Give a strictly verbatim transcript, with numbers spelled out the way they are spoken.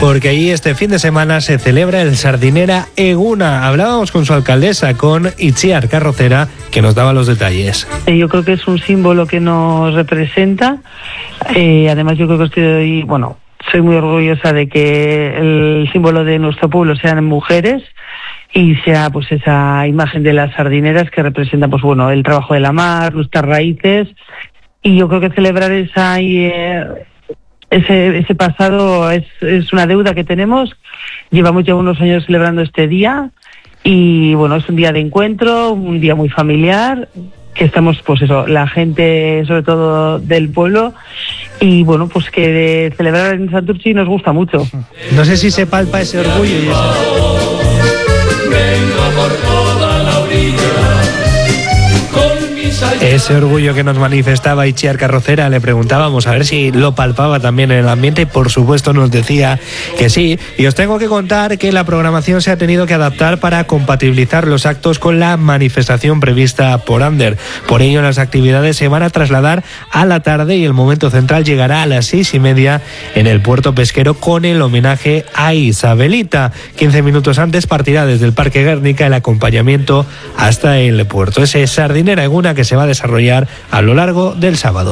porque allí este fin de semana se celebra el Sardinera Eguna. Hablábamos con su alcaldesa, con Itziar Carrocera, que nos daba los detalles. Yo creo que es un símbolo que nos representa. Eh, además, yo creo que estoy, bueno, soy muy orgullosa de que el símbolo de nuestro pueblo sean mujeres y sea pues esa imagen de las sardineras que representa pues bueno el trabajo de la mar, nuestras raíces, y yo creo que celebrar esa eh, ese ese pasado es, es una deuda que tenemos. Llevamos ya unos años celebrando este día y bueno, es un día de encuentro, un día muy familiar, que estamos pues eso, la gente sobre todo del pueblo, y bueno, pues que de celebrar en Santurtzi nos gusta mucho. No sé si se palpa ese orgullo y ese... Vengo por toda la orilla. Ese orgullo que nos manifestaba Itziar Carrocera, le preguntábamos a ver si lo palpaba también en el ambiente y por supuesto nos decía que sí. Y os tengo que contar que la programación se ha tenido que adaptar para compatibilizar los actos con la manifestación prevista por Ander. Por ello las actividades se van a trasladar a la tarde y el momento central llegará a las seis y media en el puerto pesquero con el homenaje a Isabelita. quince minutos antes partirá desde el Parque Guernica el acompañamiento hasta el puerto. Ese Sardinera Eguna que se va a desarrollar a lo largo del sábado.